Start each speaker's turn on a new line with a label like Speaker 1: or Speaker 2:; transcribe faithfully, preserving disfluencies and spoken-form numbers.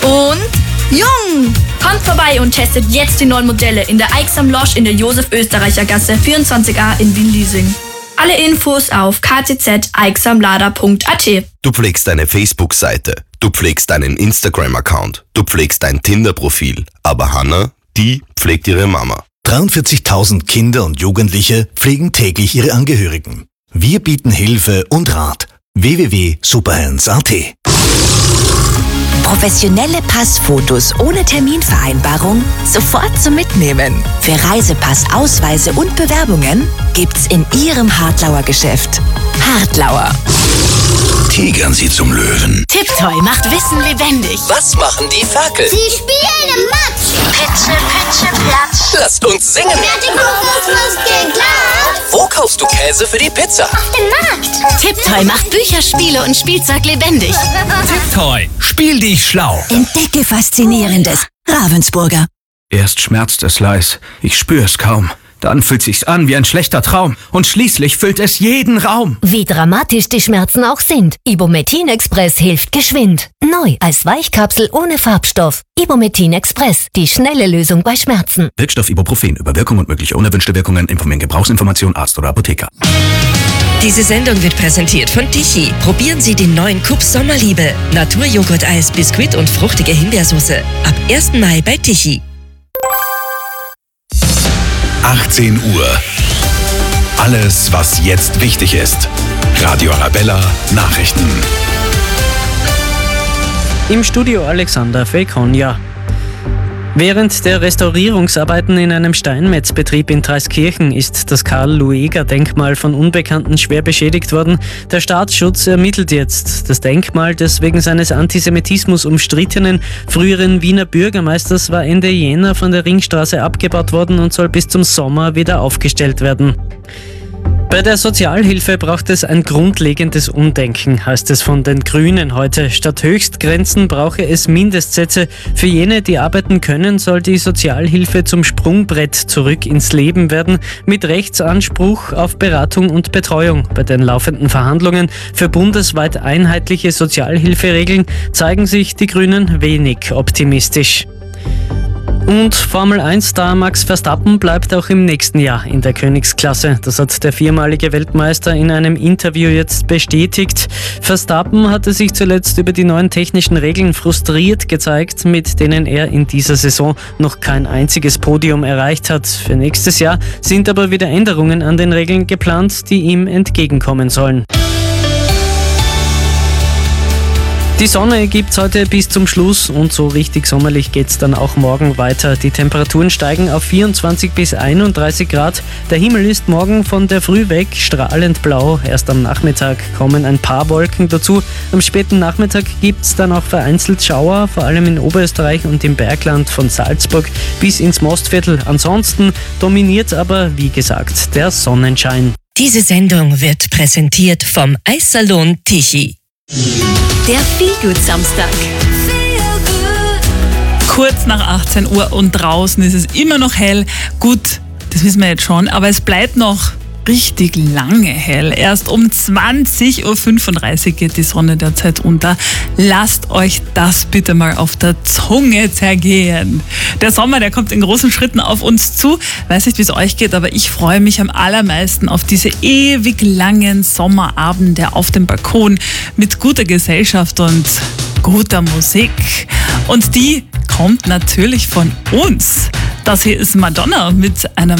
Speaker 1: und jung. Kommt vorbei und testet jetzt die neuen Modelle in der Eichsam Lounge in der Josef-Österreicher-Gasse vierundzwanzig a in Wien-Liesing. Alle Infos auf k t z eichsamlader punkt a t.
Speaker 2: Du pflegst deine Facebook-Seite, du pflegst deinen Instagram-Account, du pflegst dein Tinder-Profil. Aber Hannah, die pflegt ihre Mama.
Speaker 3: dreiundvierzigtausend Kinder und Jugendliche pflegen täglich ihre Angehörigen. Wir bieten Hilfe und Rat. w w w punkt superhands punkt a t.
Speaker 4: Professionelle Passfotos ohne Terminvereinbarung sofort zum Mitnehmen. Für Reisepass, Ausweise und Bewerbungen gibt's in Ihrem Hartlauer Geschäft. Hartlauer.
Speaker 3: Tigern Sie zum Löwen.
Speaker 4: Tiptoy macht Wissen lebendig.
Speaker 5: Was machen die Ferkel?
Speaker 6: Sie spielen im Matsch.
Speaker 4: Pitsche, pitsche, platsch.
Speaker 5: Lasst uns singen. Wo kaufst du Käse für die Pizza?
Speaker 6: Auf dem Markt.
Speaker 4: Tiptoy macht Bücher, Spiele und Spielzeug lebendig.
Speaker 7: Tiptoy, spiel dich schlau.
Speaker 4: Entdecke Faszinierendes. Ravensburger.
Speaker 7: Erst schmerzt es leis, ich spür's kaum. Dann fühlt sich's an wie ein schlechter Traum. Und schließlich füllt es jeden Raum.
Speaker 8: Wie dramatisch die Schmerzen auch sind. Ibumetin Express hilft geschwind. Neu als Weichkapsel ohne Farbstoff. Ibumetin Express, die schnelle Lösung bei Schmerzen.
Speaker 7: Wirkstoff Ibuprofen. Über Wirkung und mögliche unerwünschte Wirkungen informieren Gebrauchsinformation Arzt oder Apotheker.
Speaker 9: Diese Sendung wird präsentiert von Tichy. Probieren Sie den neuen Kups Sommerliebe. Naturjoghurt-Eis, Biskuit und fruchtige Himbeersoße. Ab ersten Mai bei Tichy.
Speaker 3: achtzehn Uhr. Alles, was jetzt wichtig ist. Radio Arabella Nachrichten.
Speaker 10: Im Studio Alexander Felkonja. Während der Restaurierungsarbeiten in einem Steinmetzbetrieb in Traiskirchen ist das Karl-Lueger-Denkmal von Unbekannten schwer beschädigt worden. Der Staatsschutz ermittelt jetzt. Das Denkmal des wegen seines Antisemitismus umstrittenen früheren Wiener Bürgermeisters war Ende Jänner von der Ringstraße abgebaut worden und soll bis zum Sommer wieder aufgestellt werden. Bei der Sozialhilfe braucht es ein grundlegendes Umdenken, heißt es von den Grünen heute. Statt Höchstgrenzen brauche es Mindestsätze. Für jene, die arbeiten können, soll die Sozialhilfe zum Sprungbrett zurück ins Leben werden, mit Rechtsanspruch auf Beratung und Betreuung. Bei den laufenden Verhandlungen für bundesweit einheitliche Sozialhilferegeln zeigen sich die Grünen wenig optimistisch. Und Formel eins Star Max Verstappen bleibt auch im nächsten Jahr in der Königsklasse. Das hat der viermalige Weltmeister in einem Interview jetzt bestätigt. Verstappen hatte sich zuletzt über die neuen technischen Regeln frustriert gezeigt, mit denen er in dieser Saison noch kein einziges Podium erreicht hat. Für nächstes Jahr sind aber wieder Änderungen an den Regeln geplant, die ihm entgegenkommen sollen. Die Sonne gibt's heute bis zum Schluss und so richtig sommerlich geht's dann auch morgen weiter. Die Temperaturen steigen auf vierundzwanzig bis einunddreißig Grad. Der Himmel ist morgen von der Früh weg strahlend blau. Erst am Nachmittag kommen ein paar Wolken dazu. Am späten Nachmittag gibt's dann auch vereinzelt Schauer, vor allem in Oberösterreich und im Bergland von Salzburg bis ins Mostviertel. Ansonsten dominiert aber, wie gesagt, der Sonnenschein.
Speaker 9: Diese Sendung wird präsentiert vom Eissalon Tichy.
Speaker 4: Der Feelgood-Samstag.
Speaker 11: Kurz nach achtzehn Uhr und draußen ist es immer noch hell. Gut, das wissen wir jetzt schon, aber es bleibt noch richtig lange hell. Erst um zwanzig Uhr fünfunddreißig geht die Sonne derzeit unter. Lasst euch das bitte mal auf der Zunge zergehen. Der Sommer, der kommt in großen Schritten auf uns zu. Weiß nicht, wie es euch geht, aber ich freue mich am allermeisten auf diese ewig langen Sommerabende auf dem Balkon mit guter Gesellschaft und guter Musik. Und die kommt natürlich von uns. Das hier ist Madonna mit einem